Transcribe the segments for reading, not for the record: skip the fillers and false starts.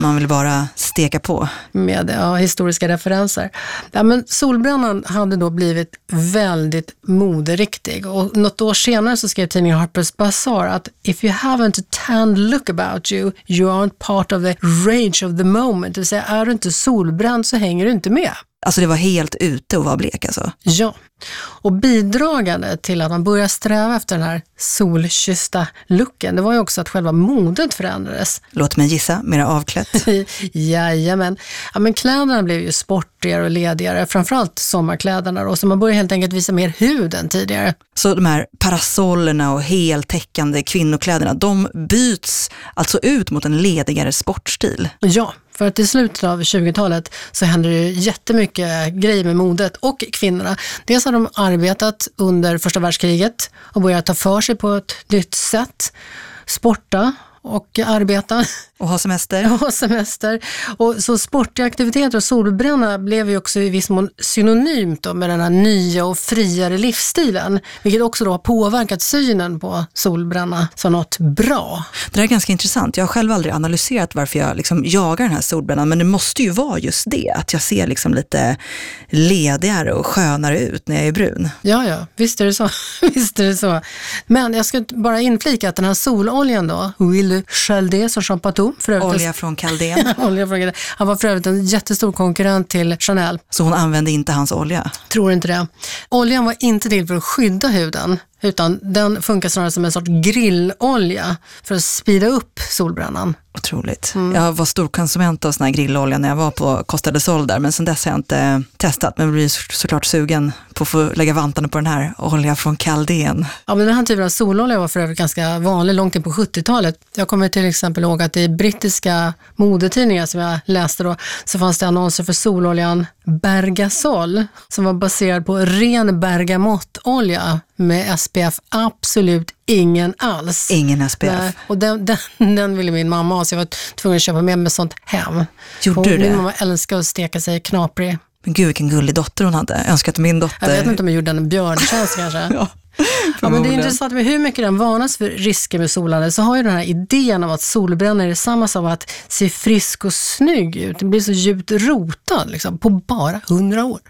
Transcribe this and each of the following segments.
Man vill bara steka på. Med historiska referenser. Ja, men solbrännan hade då blivit väldigt moderiktig. Och något år senare så skrev tidningen Harper's Bazaar att if you haven't a tanned look about you, you aren't part of the rage of the moment. Det vill säga, är du inte solbränd så hänger du inte med. Alltså det var helt ute och var blek alltså? Ja, och bidragande till att man började sträva efter den här solkyssta looken, det var ju också att själva modet förändrades. Låt mig gissa, mera avklätt. Jajamän. Ja, men kläderna blev ju sportigare och ledigare, framförallt sommarkläderna då, så man började helt enkelt visa mer hud än tidigare. Så de här parasollerna och heltäckande kvinnokläderna, de byts alltså ut mot en ledigare sportstil? Ja. För att i slutet av 20-talet så hände det jättemycket grejer med modet och kvinnorna. Dels har de arbetat under första världskriget och börjat ta för sig på ett nytt sätt. Sporta och arbeta. Och ha semester. Och semester. Och så sportiga aktiviteter och solbränna blev ju också i viss mån synonymt då med den här nya och friare livsstilen. Vilket också då har påverkat synen på solbränna som något bra. Det här är ganska intressant. Jag har själv aldrig analyserat varför jag liksom jagar den här solbrännan. Men det måste ju vara just det. Att jag ser liksom lite ledigare och skönare ut när jag är brun. Ja, visst är det så. Visst är det så. Men jag ska bara inflika att den här sololjan då, Huile Chaldé och Champatou. Olja från Caldén. Han var för övrigt en jättestor konkurrent till Chanel. Så hon använde inte hans olja? Tror inte det. Oljan var inte till för att skydda huden, utan den funkar snarare som en sorts grillolja för att speeda upp solbrännan. Otroligt. Jag var stor konsument av sån här grillolja när jag var på Costa del Sol där, men sen dess har jag inte testat. Men jag blir såklart sugen på att få lägga vantarna på den här olja från Caldén. Ja, men den här typen av sololja var för övrigt ganska vanlig långt in på 70-talet. Jag kommer till exempel ihåg att i brittiska modetidningar som jag läste då, så fanns det annonser för sololjan Bergasol som var baserad på ren bergamottolja med SPF absolut ingen alls. Ingen SPF. Nej, och den ville min mamma ha, så jag var tvungen att köpa med mig sånt hem. Gjorde du det? Min mamma älskar att steka sig knaprig. Men gud, vilken gullig dotter hon hade. Jag önskar att min dotter... Jag vet inte om jag gjorde en björntjänst kanske. Ja, men det är intressant med hur mycket den varnas för risker med solande, så har ju den här idén av att solbränna är detsamma som att se frisk och snygg ut. Den blir så djupt rotad liksom, på bara 100 år.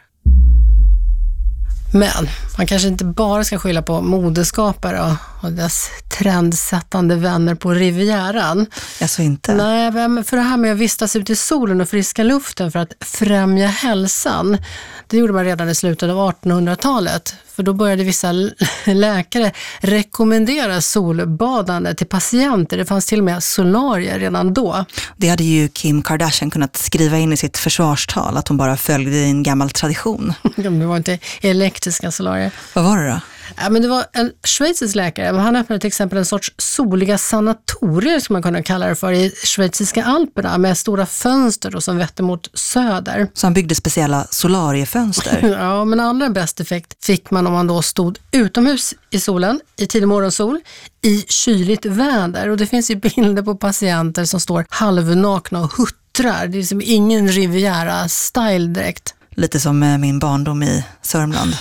Men man kanske inte bara ska skylla på modeskapare och dess trendsättande vänner på Rivieran. Alltså inte? Nej, för det här med att vistas ut i solen och friska luften för att främja hälsan, det gjorde man redan i slutet av 1800-talet. För då började vissa läkare rekommendera solbadande till patienter. Det fanns till och med solarier redan då. Det hade ju Kim Kardashian kunnat skriva in i sitt försvarstal, att hon bara följde en gammal tradition. Det var inte elektriska solarier. Vad var det då? Ja, men det var en schweizisk läkare. Han öppnade till exempel en sorts soliga sanatorier som man kunde kalla det för i schweiziska Alperna med stora fönster och som vette mot söder. Så han byggde speciella solariefönster? Ja, men allra bäst effekt fick man om man då stod utomhus i solen, i tidig morgonsol, i kyligt väder. Och det finns ju bilder på patienter som står halvnakna och huttrar. Det är som ingen Riviera-style direkt. Lite som min barndom i Sörmland.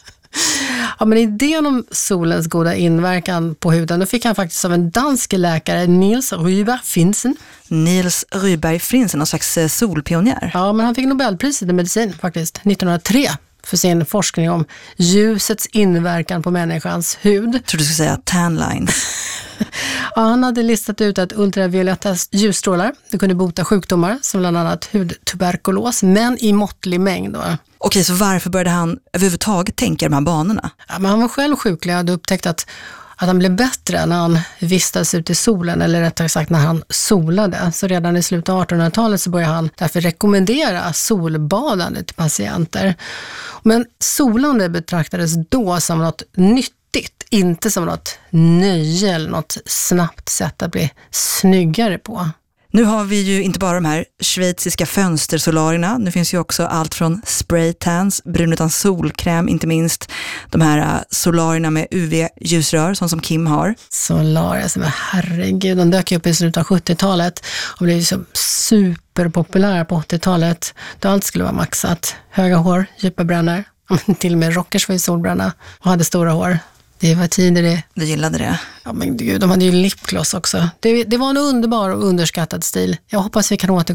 Ja, men idén om solens goda inverkan på huden, då fick han faktiskt av en dansk läkare, Niels Ryberg-Finsen. Niels Ryberg-Finsen, någon slags solpionjär. Ja, men han fick Nobelpriset i medicin faktiskt, 1903. För sin forskning om ljusets inverkan på människans hud. Jag tror du skulle säga tan lines. Ja, han hade listat ut att ultravioletta ljusstrålar, det kunde bota sjukdomar som bland annat hudtuberkulos, men i måttlig mängd då. Okej, så varför började han överhuvudtaget tänka de här banorna? Ja, men han var själv sjuklig och hade upptäckt att han blev bättre när han vistades ut i solen, eller rättare sagt när han solade. Så redan i slutet av 1800-talet så började han därför rekommendera solbadande till patienter. Men solande betraktades då som något nyttigt, inte som något nöje eller något snabbt sätt att bli snyggare på. Nu har vi ju inte bara de här schweiziska fönstersolarierna. Nu finns ju också allt från spraytans, brun utan solkräm, inte minst de här solarierna med UV-ljusrör som Kim har. Solarier som är, herregud, de dök upp i slutet av 70-talet och blev så superpopulära på 80-talet. Då allt skulle vara maxat. Höga hår, djupa brännor. Till och med rockers var ju solbränna och hade stora hår. Det var tider det. Du gillade det? Ja men gud, de hade ju lipgloss också. Det var en underbar och underskattad stil. Jag hoppas vi kan återkomma